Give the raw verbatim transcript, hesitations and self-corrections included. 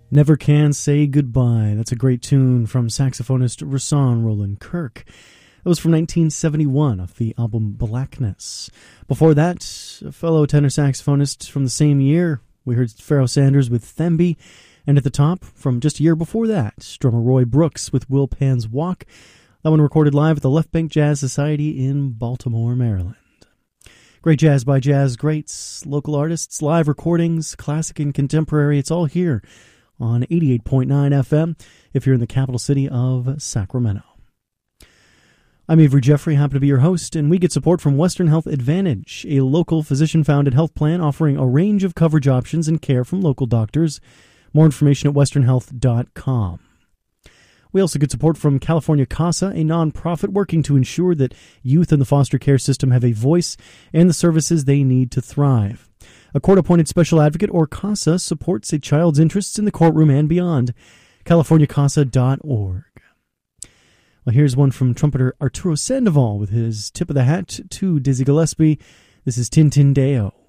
Never Can Say Goodbye. That's a great tune from saxophonist Rahsaan Roland Kirk. It was from nineteen seventy-one off the album Blackness. Before that, a fellow tenor saxophonist from the same year, we heard Pharoah Sanders with Themby. And at the top, from just a year before that, drummer Roy Brooks with Will Pan's Walk. That one recorded live at the Left Bank Jazz Society in Baltimore, Maryland. Great jazz by jazz greats, local artists, live recordings, classic and contemporary. It's all here on eighty-eight point nine F M if you're in the capital city of Sacramento. I'm Avery Jeffrey, happy to be your host, and we get support from Western Health Advantage, a local physician-founded health plan offering a range of coverage options and care from local doctors. More information at western health dot com. We also get support from California CASA, a nonprofit working to ensure that youth in the foster care system have a voice and the services they need to thrive. A court-appointed special advocate, or CASA, supports a child's interests in the courtroom and beyond. california casa dot org. Well, here's one from trumpeter Arturo Sandoval with his tip of the hat to Dizzy Gillespie. This is Tintin Deo.